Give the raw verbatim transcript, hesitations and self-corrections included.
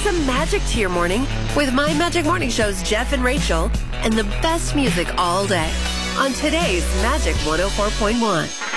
some magic to your morning with My Magic Morning Show's Jeff and Rachel and the best music all day on today's Magic one oh four point one.